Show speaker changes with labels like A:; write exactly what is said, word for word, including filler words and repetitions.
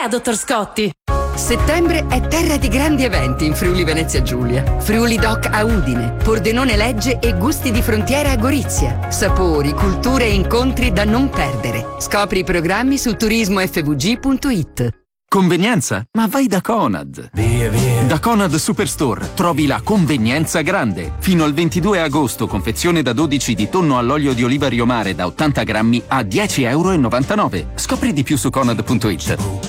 A: Ea, dottor Scotti!
B: Settembre è terra di grandi eventi in Friuli Venezia Giulia. Friuli Doc a Udine, Pordenone Legge e Gusti di Frontiera a Gorizia. Sapori, culture e incontri da non perdere. Scopri i programmi su turismo f v g punto i t.
C: Convenienza? Ma vai da Conad! Via, via! Da Conad Superstore trovi la convenienza grande. Fino al ventidue agosto confezione da dodici di tonno all'olio di oliva Rio Mare da ottanta grammi a dieci virgola novantanove euro. Scopri di più su conad punto i t.